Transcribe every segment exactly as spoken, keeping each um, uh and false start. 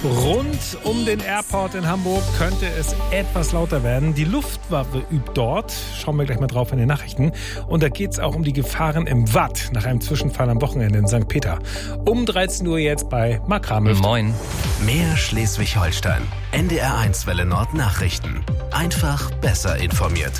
Rund um den Airport in Hamburg könnte es etwas lauter werden. Die Luftwaffe übt dort. Schauen wir gleich mal drauf in den Nachrichten. Und da geht es auch um die Gefahren im Watt nach einem Zwischenfall am Wochenende in Sankt Peter. Um dreizehn Uhr jetzt bei Mark Ramöft. Moin. Mehr Schleswig-Holstein. N D R eins Welle Nord Nachrichten. Einfach besser informiert.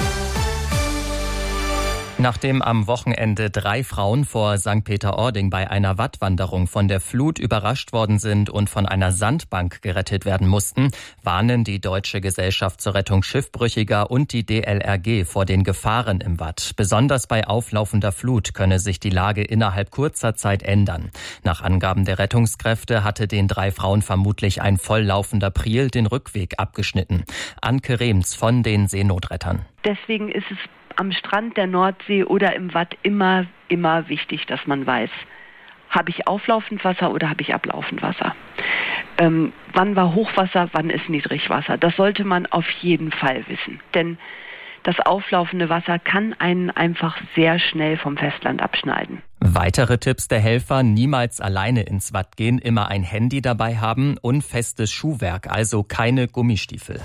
Nachdem am Wochenende drei Frauen vor Sankt Peter-Ording bei einer Wattwanderung von der Flut überrascht worden sind und von einer Sandbank gerettet werden mussten, warnen die Deutsche Gesellschaft zur Rettung Schiffbrüchiger und die D L R G vor den Gefahren im Watt. Besonders bei auflaufender Flut könne sich die Lage innerhalb kurzer Zeit ändern. Nach Angaben der Rettungskräfte hatte den drei Frauen vermutlich ein volllaufender Priel den Rückweg abgeschnitten. Anke Rehms von den Seenotrettern. Deswegen ist es am Strand der Nordsee oder im Watt immer, immer wichtig, dass man weiß, habe ich auflaufend Wasser oder habe ich ablaufend Wasser? Ähm, wann war Hochwasser, wann ist Niedrigwasser? Das sollte man auf jeden Fall wissen, denn das auflaufende Wasser kann einen einfach sehr schnell vom Festland abschneiden. Weitere Tipps der Helfer: niemals alleine ins Watt gehen, immer ein Handy dabei haben und festes Schuhwerk, also keine Gummistiefel.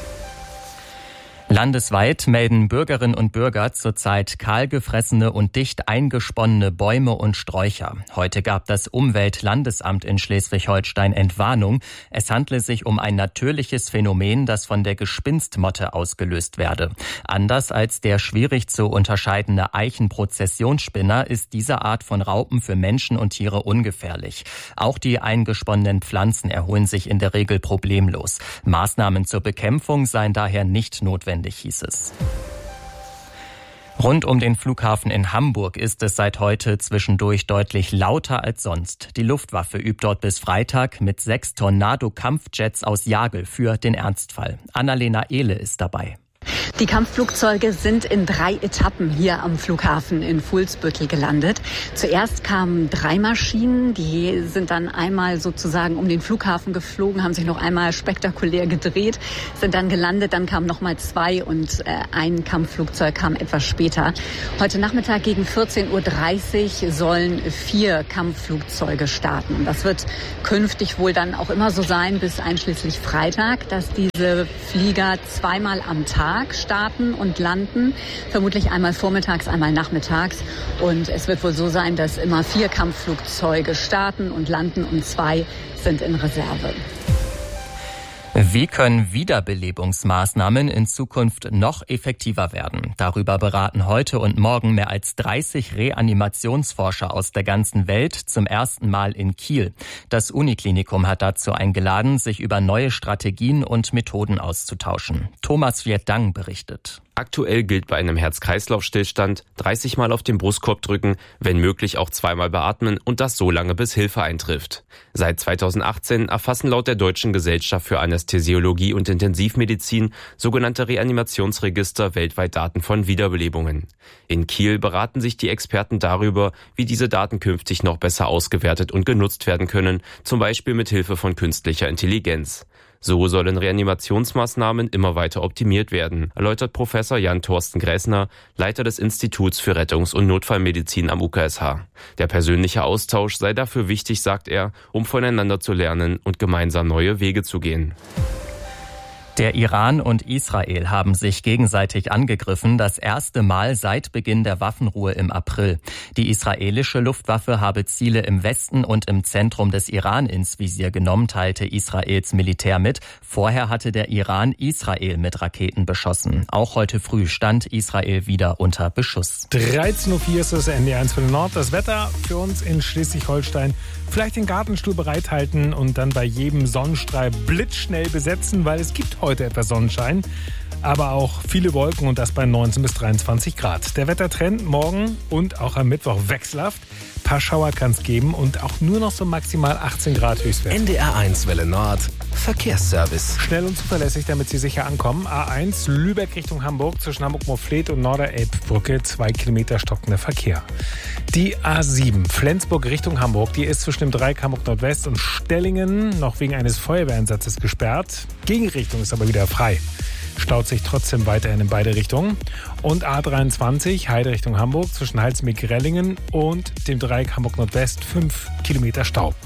Landesweit melden Bürgerinnen und Bürger zurzeit kahlgefressene und dicht eingesponnene Bäume und Sträucher. Heute gab das Umweltlandesamt in Schleswig-Holstein Entwarnung. Es handle sich um ein natürliches Phänomen, das von der Gespinstmotte ausgelöst werde. Anders als der schwierig zu unterscheidende Eichenprozessionsspinner ist diese Art von Raupen für Menschen und Tiere ungefährlich. Auch die eingesponnenen Pflanzen erholen sich in der Regel problemlos. Maßnahmen zur Bekämpfung seien daher nicht notwendig, hieß es. Rund um den Flughafen in Hamburg ist es seit heute zwischendurch deutlich lauter als sonst. Die Luftwaffe übt dort bis Freitag mit sechs Tornado-Kampfjets aus Jagel für den Ernstfall. Annalena Ehle ist dabei. Die Kampfflugzeuge sind in drei Etappen hier am Flughafen in Fuhlsbüttel gelandet. Zuerst kamen drei Maschinen, die sind dann einmal sozusagen um den Flughafen geflogen, haben sich noch einmal spektakulär gedreht, sind dann gelandet, dann kamen noch mal zwei und äh, ein Kampfflugzeug kam etwas später. Heute Nachmittag gegen vierzehn Uhr dreißig sollen vier Kampfflugzeuge starten. Das wird künftig wohl dann auch immer so sein, bis einschließlich Freitag, dass diese Flieger zweimal am Tag starten und landen, vermutlich einmal vormittags, einmal nachmittags. Und es wird wohl so sein, dass immer vier Kampfflugzeuge starten und landen und zwei sind in Reserve. Wie können Wiederbelebungsmaßnahmen in Zukunft noch effektiver werden? Darüber beraten heute und morgen mehr als dreißig Reanimationsforscher aus der ganzen Welt zum ersten Mal in Kiel. Das Uniklinikum hat dazu eingeladen, sich über neue Strategien und Methoden auszutauschen. Thomas Vietdang berichtet. Aktuell gilt bei einem Herz-Kreislauf-Stillstand dreißig Mal auf den Brustkorb drücken, wenn möglich auch zweimal beatmen und das so lange, bis Hilfe eintrifft. Seit zweitausendachtzehn erfassen laut der Deutschen Gesellschaft für Anästhesiologie und Intensivmedizin sogenannte Reanimationsregister weltweit Daten von Wiederbelebungen. In Kiel beraten sich die Experten darüber, wie diese Daten künftig noch besser ausgewertet und genutzt werden können, zum Beispiel mit Hilfe von künstlicher Intelligenz. So sollen Reanimationsmaßnahmen immer weiter optimiert werden, erläutert Professor Jan-Thorsten Gräßner, Leiter des Instituts für Rettungs- und Notfallmedizin am U K S H. Der persönliche Austausch sei dafür wichtig, sagt er, um voneinander zu lernen und gemeinsam neue Wege zu gehen. Der Iran und Israel haben sich gegenseitig angegriffen, das erste Mal seit Beginn der Waffenruhe im April. Die israelische Luftwaffe habe Ziele im Westen und im Zentrum des Iran ins Visier genommen, teilte Israels Militär mit. Vorher hatte der Iran Israel mit Raketen beschossen. Auch heute früh stand Israel wieder unter Beschuss. dreizehn Uhr vier ist das N D R eins für den Nord. Das Wetter für uns in Schleswig-Holstein. Vielleicht den Gartenstuhl bereithalten und dann bei jedem Sonnenstrahl blitzschnell besetzen, weil es gibt heute etwas Sonnenschein, aber auch viele Wolken und das bei neunzehn bis dreiundzwanzig Grad. Der Wettertrend morgen und auch am Mittwoch wechselhaft. Ein paar Schauer kann es geben und auch nur noch so maximal achtzehn Grad Höchstwert. N D R eins Welle Nord Verkehrsservice. Schnell und zuverlässig, damit Sie sicher ankommen. A eins Lübeck Richtung Hamburg zwischen Hamburg-Moorfleet und Norderelbbrücke, zwei Kilometer stockender Verkehr. Die A sieben Flensburg Richtung Hamburg, die ist zwischen dem Dreieck Hamburg Nordwest und Stellingen noch wegen eines Feuerwehreinsatzes gesperrt. Gegenrichtung ist aber wieder frei. Staut sich trotzdem weiterhin in beide Richtungen. Und A dreiundzwanzig Heide Richtung Hamburg zwischen Halsmeg-Rellingen und dem Dreieck Hamburg Nordwest fünf Kilometer Stau.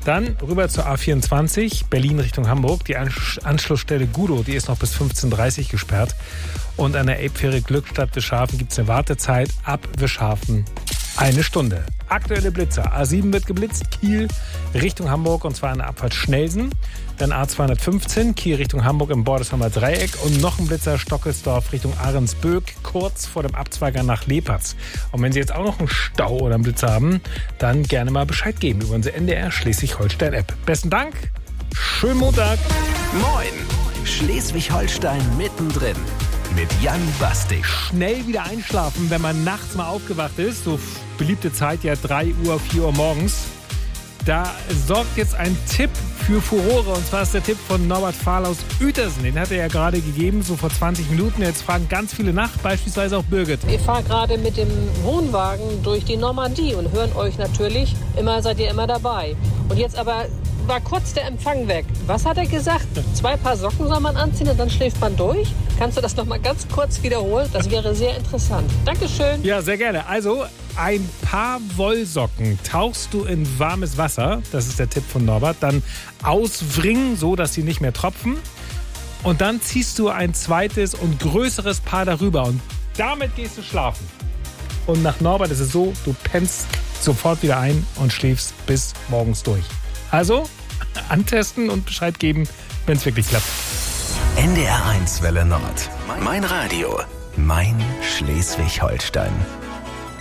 Dann rüber zur A vierundzwanzig, Berlin Richtung Hamburg. Die Anschlussstelle Gudow, die ist noch bis fünfzehn Uhr dreißig gesperrt. Und an der Elbfähre Glückstadt Wischhafen gibt es eine Wartezeit ab Wischhafen eine Stunde. Aktuelle Blitzer. A sieben wird geblitzt, Kiel Richtung Hamburg und zwar an der Abfahrt Schnelsen. Dann A zweihundertfünfzehn, Kiel Richtung Hamburg im Bordesheimer Dreieck und noch ein Blitzer Stockelsdorf Richtung Ahrensböck, kurz vor dem Abzweiger nach Lepertz. Und wenn Sie jetzt auch noch einen Stau oder einen Blitzer haben, dann gerne mal Bescheid geben über unsere N D R Schleswig-Holstein-App. Besten Dank, schönen Montag. Moin, Schleswig-Holstein mittendrin mit Jan Bastik. Schnell wieder einschlafen, wenn man nachts mal aufgewacht ist. So beliebte Zeit ja drei Uhr, vier Uhr morgens. Da sorgt jetzt ein Tipp für Furore. Und zwar ist der Tipp von Norbert Fahl aus Uetersen. Den hat er ja gerade gegeben, so vor zwanzig Minuten. Jetzt fragen ganz viele nach, beispielsweise auch Birgit. Wir fahren gerade mit dem Wohnwagen durch die Normandie und hören euch natürlich. Immer seid ihr immer dabei. Und jetzt aber war kurz der Empfang weg. Was hat er gesagt? Zwei Paar Socken soll man anziehen und dann schläft man durch? Kannst du das noch mal ganz kurz wiederholen? Das wäre sehr interessant. Dankeschön. Ja, sehr gerne. Also ein paar Wollsocken tauchst du in warmes Wasser. Das ist der Tipp von Norbert. Dann auswringen, so dass sie nicht mehr tropfen. Und dann ziehst du ein zweites und größeres Paar darüber. Und damit gehst du schlafen. Und nach Norbert ist es so, du pennst sofort wieder ein und schläfst bis morgens durch. Also antesten und Bescheid geben, wenn es wirklich klappt. N D R eins Welle Nord. Mein Radio. Mein Schleswig-Holstein.